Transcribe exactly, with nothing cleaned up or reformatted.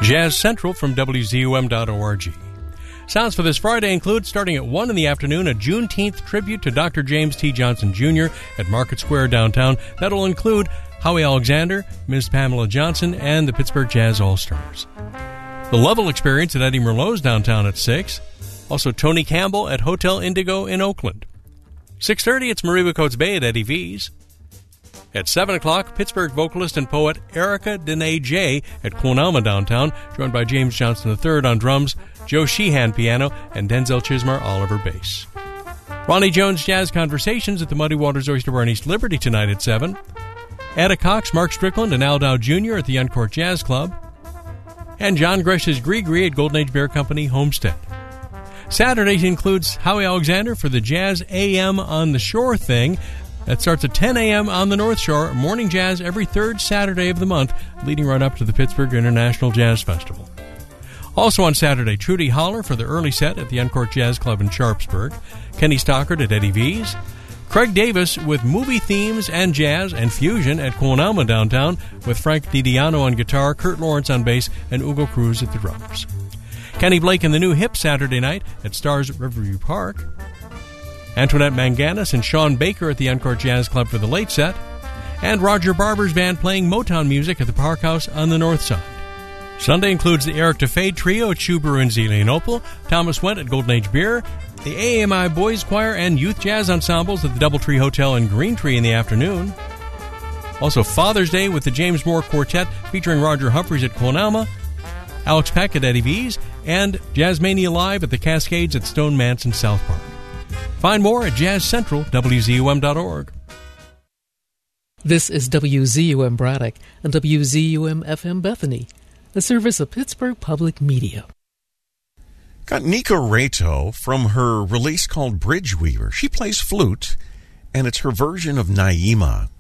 Jazz Central from W Z U M dot org. Sounds for this Friday include, starting at one in the afternoon, a Juneteenth tribute to Doctor James T. Johnson Junior at Market Square downtown. That'll include Howie Alexander, Miz Pamela Johnson, and the Pittsburgh Jazz All-Stars. The Level Experience at Eddie Merlot's downtown at six. Also Tony Campbell at Hotel Indigo in Oakland. six thirty, it's Marie Coates Bay at Eddie V's. At seven o'clock, Pittsburgh vocalist and poet Erica Dene J at Quonalma downtown, joined by James Johnson the third on drums, Joe Sheehan piano, and Denzel Chismar Oliver bass. Ronnie Jones Jazz Conversations at the Muddy Waters Oyster Bar in East Liberty tonight at seven. Ada Cox, Mark Strickland, and Al Dow Junior at the Uncourt Jazz Club. And John Gresh's Gree-Gree at Golden Age Beer Company, Homestead. Saturday includes Howie Alexander for the Jazz A M on the Shore thing. That starts at ten a.m. on the North Shore, morning jazz every third Saturday of the month, leading right up to the Pittsburgh International Jazz Festival. Also on Saturday, Trudy Holler for the early set at the Uncourt Jazz Club in Sharpsburg, Kenny Stockard at Eddie V's, Craig Davis with movie themes and jazz and fusion at Quonalma downtown, with Frank DiDiano on guitar, Kurt Lawrence on bass, and Ugo Cruz at the drums. Kenny Blake and the New Hip Saturday night at Stars at Riverview Park. Antoinette Manganis and Sean Baker at the Uncourt Jazz Club for the late set, and Roger Barber's band playing Motown music at the Park House on the north side. Sunday includes the Eric DeFade Trio at Schuber and Zelienople, Thomas Wendt at Golden Age Beer, the A M I Boys Choir and Youth Jazz Ensembles at the Doubletree Hotel in Green Tree in the afternoon. Also Father's Day with the James Moore Quartet featuring Roger Humphreys at Quonalma, Alex Peck at Eddie V's, and Jazzmania Live at the Cascades at Stone Manse in South Park. Find more at Jazz Central, W Z U M dot org. This is W Z U M Braddock and W Z U M F M Bethany, a service of Pittsburgh Public Media. Got Nika Rato from her release called Bridge Weaver. She plays flute, and it's her version of Naima.